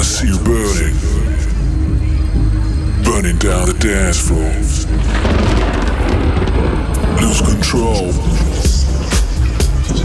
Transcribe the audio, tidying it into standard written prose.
wanna see you burning, burning down the dance floor. Lose control.